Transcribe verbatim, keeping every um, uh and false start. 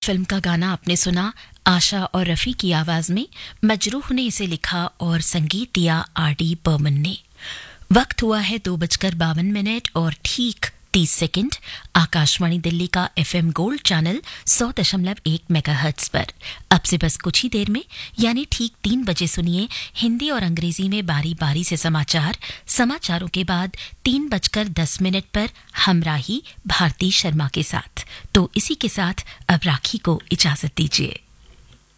Film का गाना आपने सुना आशा और रफी की आवाज में। मजरूह ने इसे लिखा और संगीत दिया आर डी बर्मन ने। वक्त हुआ है दो बजकर बावन मिनट और ठीक तीस सेकंड। आकाशवाणी दिल्ली का एफएम गोल्ड चैनल सौ दशमलव एक मेगाहर्ट्ज पर अब से बस कुछ ही देर में यानी ठीक तीन बजे सुनिए हिंदी और अंग्रेजी में बारी बारी से समाचार। समाचारों के बाद तीन बजकर दस मिनट पर हमराही भारती शर्मा के साथ। तो इसी के साथ अब राखी को इजाजत दीजिए।